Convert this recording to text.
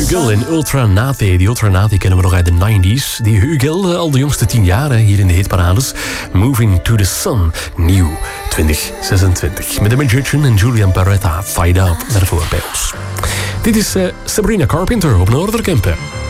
Hugel in Ultranate. Die Ultranate kennen we nog uit de 90s. Die Hugel, al de jongste 10 jaar hier in de hitparades. Moving to the Sun, nieuw 2026. Met The Magician en Julian Barretta, Fight Up, daarvoor bij ons. Dit is Sabrina Carpenter op Noorderkempen.